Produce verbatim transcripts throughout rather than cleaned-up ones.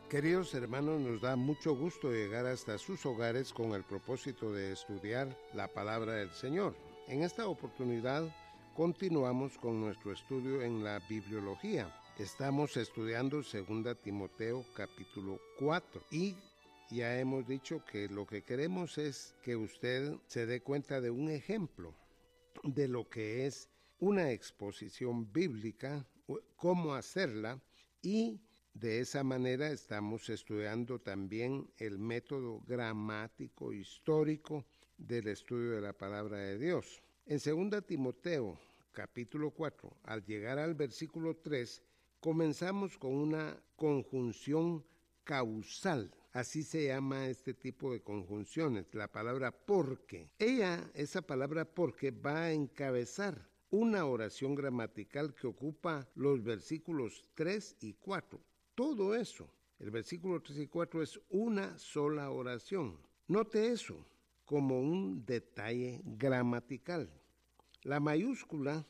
Queridos hermanos, nos da mucho gusto llegar hasta sus hogares con el propósito de estudiar la palabra del Señor. En esta oportunidad continuamos con nuestro estudio en la bibliología. Estamos estudiando segunda Timoteo capítulo cuatro y ya hemos dicho que lo que queremos es que usted se dé cuenta de un ejemplo de lo que es una exposición bíblica, cómo hacerla, y de esa manera estamos estudiando también el método gramático histórico del estudio de la palabra de Dios. En segunda Timoteo capítulo cuatro, al llegar al versículo tres, comenzamos con una conjunción causal. Así se llama este tipo de conjunciones, la palabra porque. Ella, esa palabra porque, va a encabezar una oración gramatical que ocupa los versículos tres y cuatro. Todo eso, el versículo tres y cuatro, es una sola oración. Note eso como un detalle gramatical. La mayúscula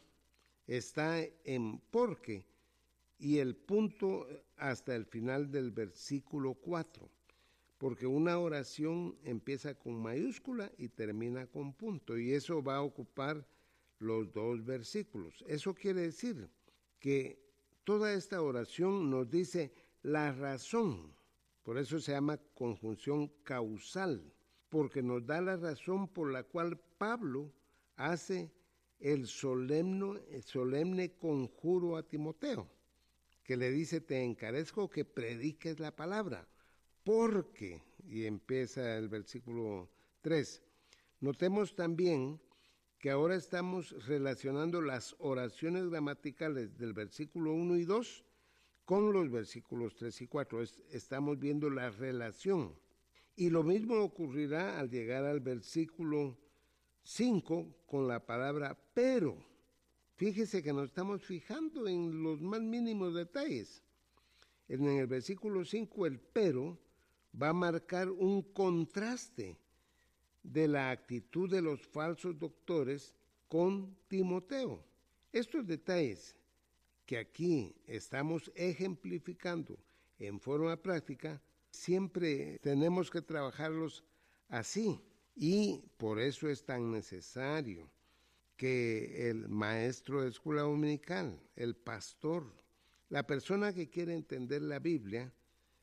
está en porque y el punto hasta el final del versículo cuatro, porque una oración empieza con mayúscula y termina con punto, y eso va a ocupar los dos versículos. Eso quiere decir que toda esta oración nos dice la razón, por eso se llama conjunción causal, porque nos da la razón por la cual Pablo hace el solemne, el solemne conjuro a Timoteo, que le dice: te encarezco que prediques la palabra, porque, y empieza el versículo tres. Notemos también que ahora estamos relacionando las oraciones gramaticales del versículo uno y dos con los versículos tres y cuatro. Es, estamos viendo la relación. Y lo mismo ocurrirá al llegar al versículo cinco con la palabra pero. Fíjese que nos estamos fijando en los más mínimos detalles. En el versículo cinco, el pero va a marcar un contraste de la actitud de los falsos doctores con Timoteo. Estos detalles que aquí estamos ejemplificando en forma práctica, siempre tenemos que trabajarlos así, y por eso es tan necesario que el maestro de escuela dominical, el pastor, la persona que quiere entender la Biblia,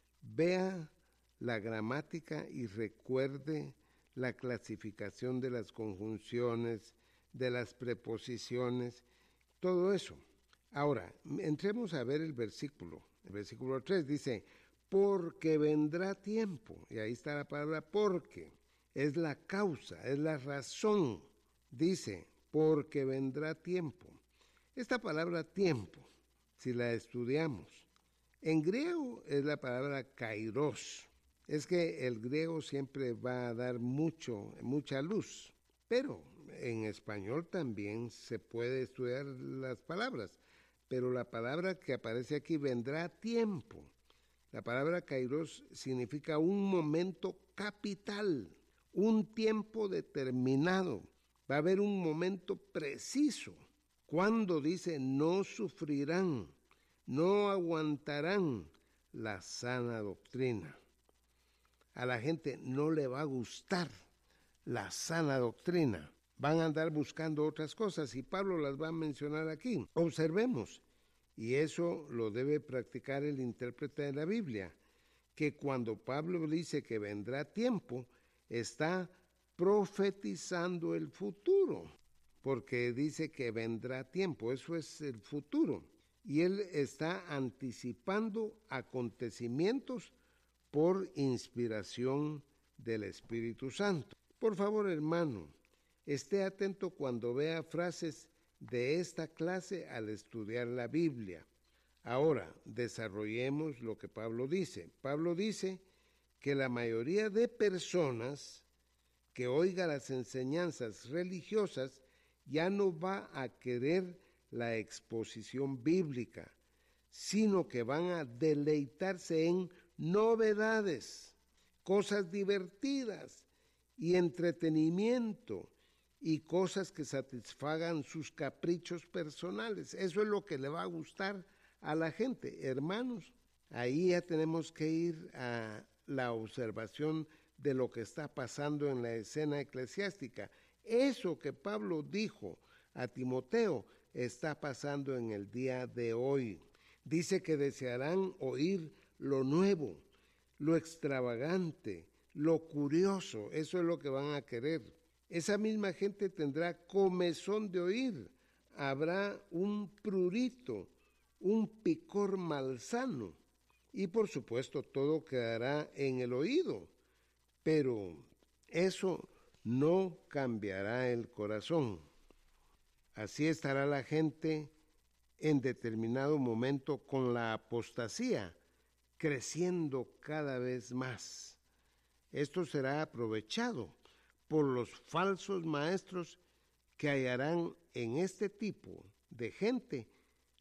vea la gramática y recuerde la clasificación de las conjunciones, de las preposiciones, todo eso. Ahora, entremos a ver el versículo. El versículo tres dice: porque vendrá tiempo, y ahí está la palabra porque, es la causa, es la razón. Dice, porque vendrá tiempo. Esta palabra tiempo, si la estudiamos, en griego es la palabra kairos. Es que el griego siempre va a dar mucho, mucha luz, pero en español también se puede estudiar las palabras, pero la palabra que aparece aquí, vendrá tiempo. La palabra kairos significa un momento capital, un tiempo determinado. Va a haber un momento preciso, cuando dice no sufrirán, no aguantarán la sana doctrina. A la gente no le va a gustar la sana doctrina. Van a andar buscando otras cosas y Pablo las va a mencionar aquí. Observemos, y eso lo debe practicar el intérprete de la Biblia, que cuando Pablo dice que vendrá tiempo, está profetizando el futuro, porque dice que vendrá tiempo, eso es el futuro, y él está anticipando acontecimientos por inspiración del Espíritu Santo. Por favor, hermano, esté atento cuando vea frases de esta clase al estudiar la Biblia. Ahora, desarrollemos lo que Pablo dice. Pablo dice que la mayoría de personas que oiga las enseñanzas religiosas ya no va a querer la exposición bíblica, sino que van a deleitarse en novedades, cosas divertidas y entretenimiento y cosas que satisfagan sus caprichos personales. Eso es lo que le va a gustar a la gente. Hermanos, Ahí ya tenemos que ir a la observación de lo que está pasando en la escena eclesiástica. Eso que Pablo dijo a Timoteo está pasando en el día de hoy. Dice que desearán oír lo nuevo, lo extravagante, lo curioso. Eso es lo que van a querer. Esa misma gente tendrá comezón de oír. Habrá un prurito, un picor malsano. Y por supuesto todo quedará en el oído. Pero eso no cambiará el corazón. Así estará la gente en determinado momento con la apostasía, creciendo cada vez más. Esto será aprovechado por los falsos maestros que hallarán en este tipo de gente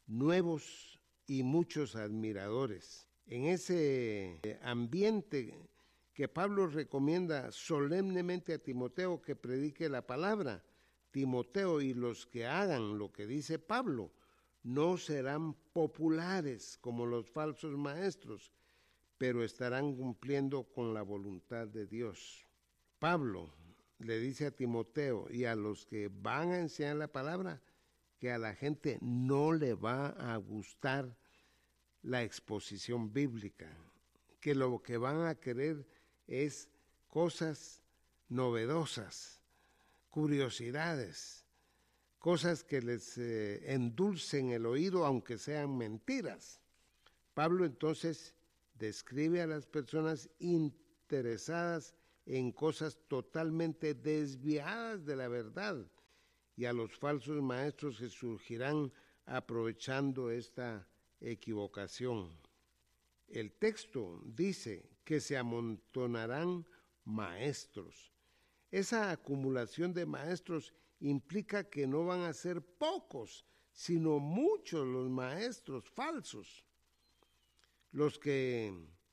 nuevos y muchos admiradores. En ese ambiente que Pablo recomienda solemnemente a Timoteo que predique la palabra, Timoteo y los que hagan lo que dice Pablo no serán populares como los falsos maestros, pero estarán cumpliendo con la voluntad de Dios. Pablo le dice a Timoteo y a los que van a enseñar la palabra que a la gente no le va a gustar la exposición bíblica, que lo que van a querer es cosas novedosas, curiosidades, cosas que les eh, endulcen el oído aunque sean mentiras. Pablo entonces describe a las personas interesadas en cosas totalmente desviadas de la verdad y a los falsos maestros que surgirán aprovechando esta equivocación. El texto dice que se amontonarán maestros. Esa acumulación de maestros implica que no van a ser pocos, sino muchos los maestros falsos, los que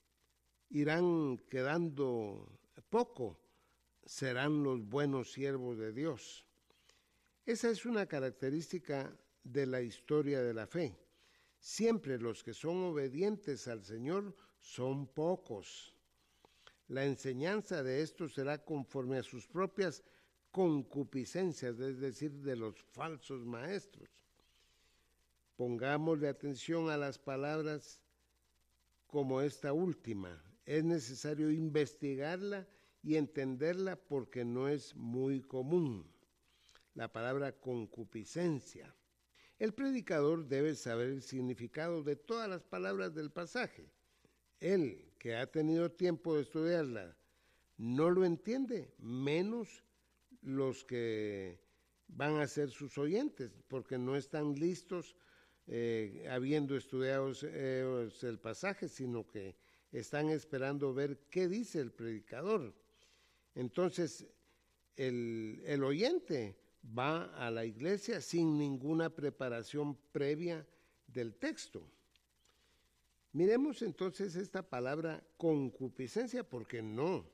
irán quedando poco serán los buenos siervos de Dios. Esa es una característica de la historia de la fe. Siempre los que son obedientes al Señor son pocos. La enseñanza de esto será conforme a sus propias concupiscencias, es decir, de los falsos maestros. Pongámosle atención a las palabras como esta última. Es necesario investigarla y entenderla porque no es muy común. La palabra concupiscencia. El predicador debe saber el significado de todas las palabras del pasaje. Él, que ha tenido tiempo de estudiarla, no lo entiende, menos los que van a ser sus oyentes, porque no están listos eh, habiendo estudiado eh, el pasaje, sino que están esperando ver qué dice el predicador. Entonces, el, el oyente va a la iglesia sin ninguna preparación previa del texto. Miremos entonces esta palabra concupiscencia, porque no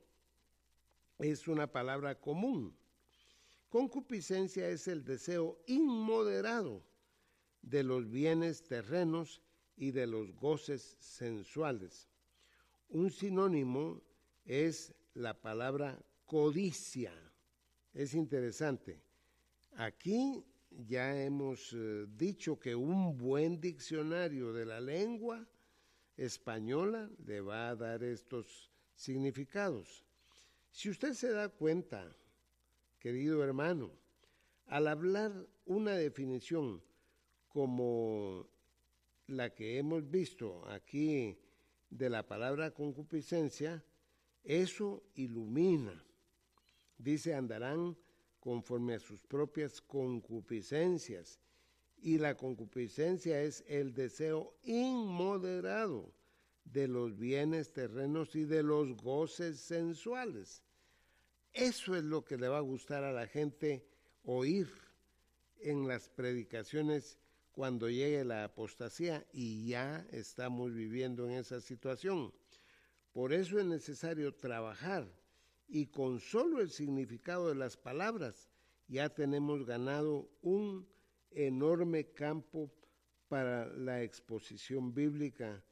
es una palabra común. Concupiscencia es el deseo inmoderado de los bienes terrenos y de los goces sensuales. Un sinónimo es la palabra codicia. Es interesante. Aquí ya hemos eh, dicho que un buen diccionario de la lengua española le va a dar estos significados. Si usted se da cuenta, querido hermano, al hablar una definición como la que hemos visto aquí de la palabra concupiscencia, eso ilumina. Dice, andarán conforme a sus propias concupiscencias. Y la concupiscencia es el deseo inmoderado de los bienes terrenos y de los goces sensuales. Eso es lo que le va a gustar a la gente oír en las predicaciones cuando llegue la apostasía, y ya estamos viviendo en esa situación. Por eso es necesario trabajar, y con solo el significado de las palabras ya tenemos ganado un enorme campo para la exposición bíblica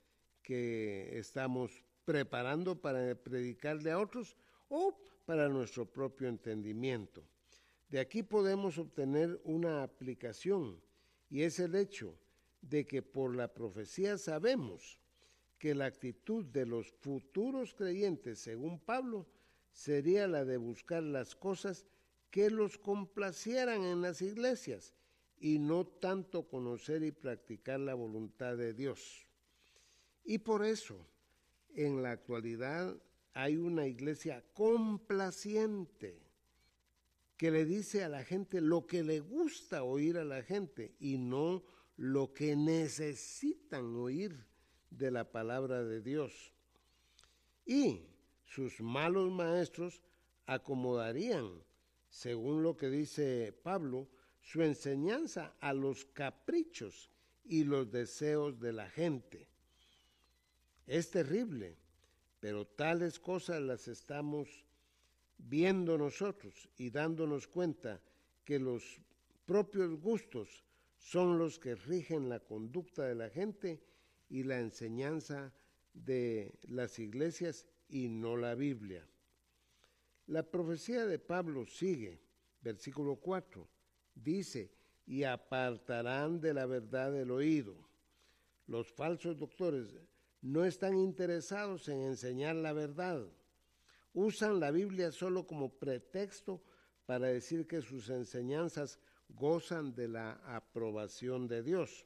que estamos preparando para predicarle a otros o para nuestro propio entendimiento. De aquí podemos obtener una aplicación, y es el hecho de que por la profecía sabemos que la actitud de los futuros creyentes, según Pablo, sería la de buscar las cosas que los complacieran en las iglesias y no tanto conocer y practicar la voluntad de Dios. Y por eso, en la actualidad hay una iglesia complaciente que le dice a la gente lo que le gusta oír a la gente y no lo que necesitan oír de la palabra de Dios. Y sus malos maestros acomodarían, según lo que dice Pablo, su enseñanza a los caprichos y los deseos de la gente. Es terrible, pero tales cosas las estamos viendo nosotros y dándonos cuenta que los propios gustos son los que rigen la conducta de la gente y la enseñanza de las iglesias y no la Biblia. La profecía de Pablo sigue, versículo cuatro, dice, y apartarán de la verdad el oído. Los falsos doctores no están interesados en enseñar la verdad. Usan la Biblia solo como pretexto para decir que sus enseñanzas gozan de la aprobación de Dios.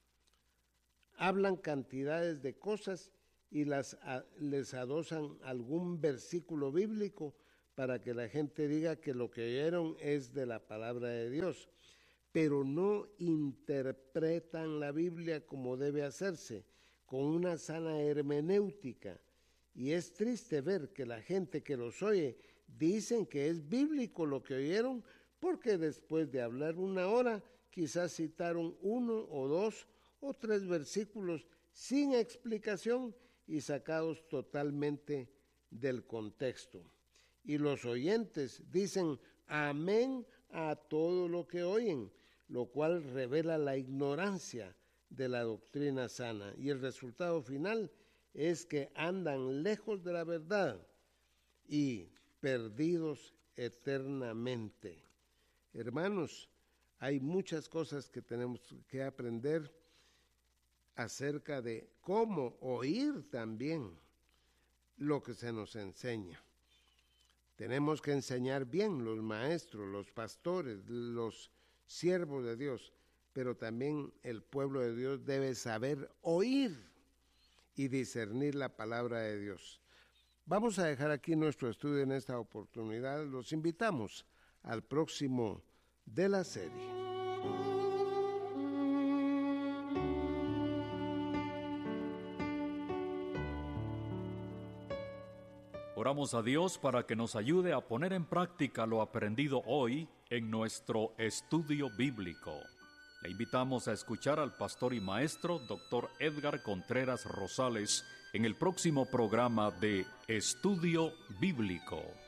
Hablan cantidades de cosas y las, a, les adosan algún versículo bíblico para que la gente diga que lo que oyeron es de la palabra de Dios, pero no interpretan la Biblia como debe hacerse, con una sana hermenéutica. Y es triste ver que la gente que los oye dicen que es bíblico lo que oyeron, porque después de hablar una hora quizás citaron uno o dos o tres versículos sin explicación y sacados totalmente del contexto. Y los oyentes dicen amén a todo lo que oyen, lo cual revela la ignorancia de la doctrina sana. Y el resultado final es que andan lejos de la verdad y perdidos eternamente. Hermanos, hay muchas cosas que tenemos que aprender acerca de cómo oír también lo que se nos enseña. Tenemos que enseñar bien los maestros, los pastores, los siervos de Dios, pero también el pueblo de Dios debe saber oír y discernir la palabra de Dios. Vamos a dejar aquí nuestro estudio en esta oportunidad. Los invitamos al próximo de la serie. Oramos a Dios para que nos ayude a poner en práctica lo aprendido hoy en nuestro estudio bíblico. Le invitamos a escuchar al pastor y maestro doctor Edgar Contreras Rosales en el próximo programa de Estudio Bíblico.